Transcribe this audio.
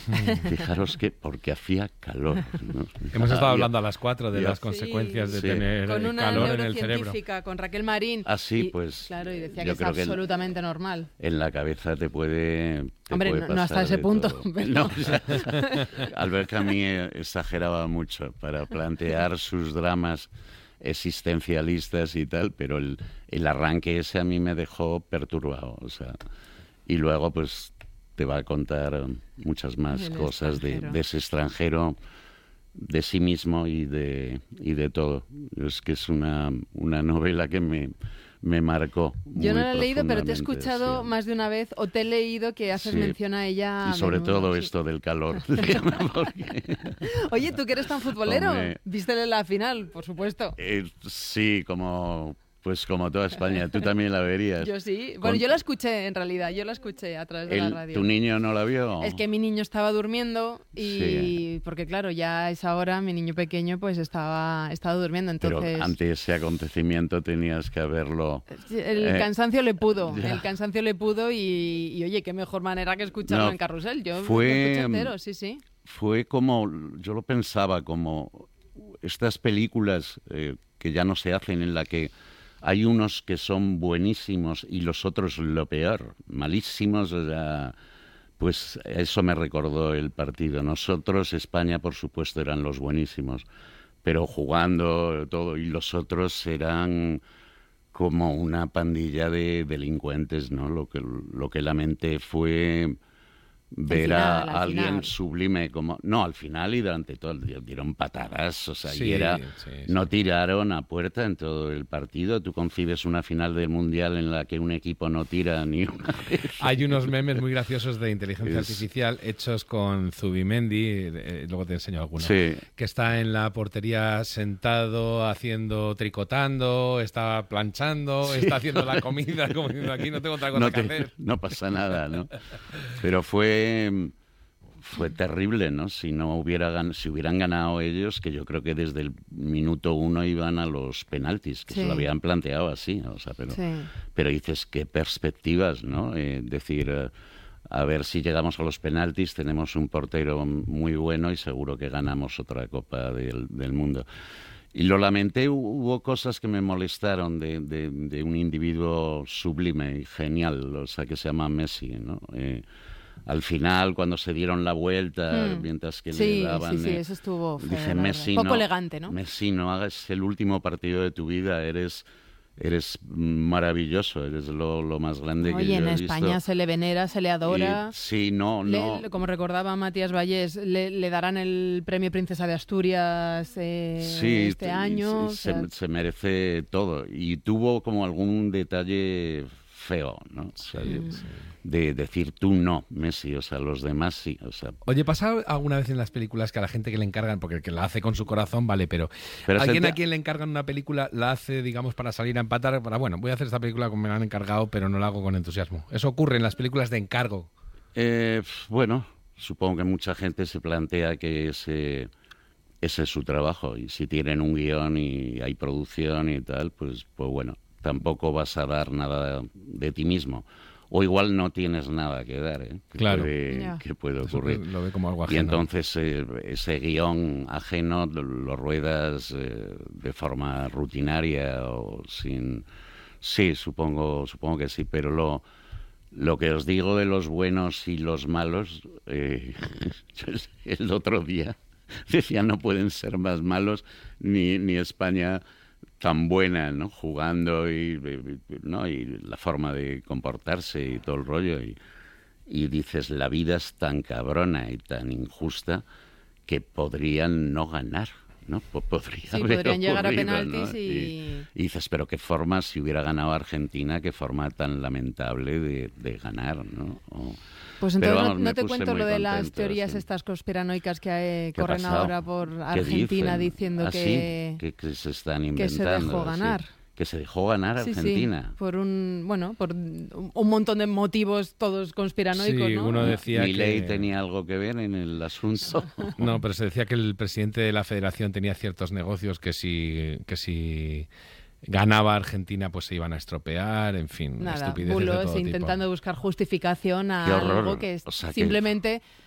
Fijaros que porque hacía calor, ¿no? Hemos estado hablando a las 4 de las consecuencias de tener con una calor en el cerebro. neurocientífica, con Raquel Marín. Así, pues. Claro, y decía que yo es creo que absolutamente normal. En la cabeza te puede. Hombre, no hasta ese punto. Pero... No, o sea, Albert Camus exageraba mucho para plantear sus dramas existencialistas y tal, pero el arranque ese a mí me dejó perturbado, o sea, y luego pues te va a contar muchas más cosas de ese extranjero, de sí mismo y de todo. Es que es una novela que me marcó. Yo no la he leído, pero te he escuchado sí. más de una vez, o te he leído que haces mención a ella. Y sobre todo esto del calor. Porque... Oye, ¿tú que eres tan futbolero? ¿Viste la final, por supuesto? Sí, pues como toda España. ¿Tú también la verías? Yo sí. Bueno, yo la escuché, en realidad. Yo la escuché a través de la radio. ¿Tu niño no la vio? Es que mi niño estaba durmiendo y... Porque, claro, ya a esa hora mi niño pequeño pues estaba durmiendo, entonces... Pero ante ese acontecimiento tenías que haberlo... El cansancio le pudo. El cansancio le pudo y oye, qué mejor manera que escucharlo en Carrusel. Yo lo escuché entero, sí. Fue como... Yo lo pensaba como... Estas películas que ya no se hacen en la que... Hay unos que son buenísimos y los otros lo peor, malísimos. O sea, pues eso me recordó el partido. Nosotros, España, por supuesto, eran los buenísimos, pero jugando todo, y los otros eran como una pandilla de delincuentes, ¿no? Lo que lamenté fue ver a alguien sublime como... No, al final y durante todo el día dieron patadas, o sea, no tiraron a puerta en todo el partido. Tú concibes una final del Mundial en la que un equipo no tira ni una vez. Hay unos memes muy graciosos de inteligencia artificial hechos con Zubimendi, luego te enseño alguno, que está en la portería sentado, tricotando, está planchando, está haciendo la comida, como diciendo, aquí no tengo otra cosa que hacer. No pasa nada, ¿no? Pero fue terrible, ¿no? Si hubieran ganado ellos, que yo creo que desde el minuto 1 iban a los penaltis, que se lo habían planteado así, o sea, pero dices, qué perspectivas, ¿no? Decir, a ver si llegamos a los penaltis, tenemos un portero muy bueno y seguro que ganamos otra Copa del Mundo. Y lo lamenté, hubo cosas que me molestaron de un individuo sublime y genial, o sea, que se llama Messi, ¿no? Al final, cuando se dieron la vuelta, mientras que le daban... Sí, eso estuvo feo, dije, Messi, poco elegante, ¿no? Messi, no hagas el último partido de tu vida, eres maravilloso, eres lo más grande que yo he visto. Oye, en España se le venera, se le adora. Como recordaba Matías Vallés, le darán el premio Princesa de Asturias este año. Se merece todo. Y tuvo como algún detalle feo, ¿no? O sea, de decir tú no, Messi, o sea, los demás sí. O sea, oye, ¿pasa alguna vez en las películas que a la gente que le encargan, porque el que la hace con su corazón, vale, pero alguien a quien le encargan una película la hace, digamos, para salir a empatar, voy a hacer esta película como me la han encargado, pero no la hago con entusiasmo? ¿Eso ocurre en las películas de encargo? Bueno, supongo que mucha gente se plantea que ese es su trabajo, y si tienen un guión y hay producción y tal, pues bueno, tampoco vas a dar nada de ti mismo. O igual no tienes nada que dar, Claro. Que puede ocurrir. Eso lo ve como algo ajeno. Y entonces ese guión ajeno lo ruedas de forma rutinaria o sin... Sí, supongo que sí, pero lo que os digo de los buenos y los malos, el otro día decía, no pueden ser más malos ni España tan buena, ¿no? Jugando y la forma de comportarse y todo el rollo. Y dices, la vida es tan cabrona y tan injusta que podrían no ganar, ¿no? Podrían llegar a penaltis, ¿no? Y dices, pero qué forma, si hubiera ganado Argentina, qué forma tan lamentable de ganar, ¿no? Pues entonces no te cuento lo de las teorías estas conspiranoicas que corren ahora por Argentina diciendo que se están inventando. Que se dejó ganar. ¿Sí? Que se dejó ganar Argentina. Sí, por un montón de motivos todos conspiranoicos, sí, ¿no? Uno decía Milei tenía algo que ver en el asunto. No, pero se decía que el presidente de la Federación tenía ciertos negocios que si ganaba Argentina pues se iban a estropear, en fin, estupideces de todo tipo. Intentando buscar justificación a algo que simplemente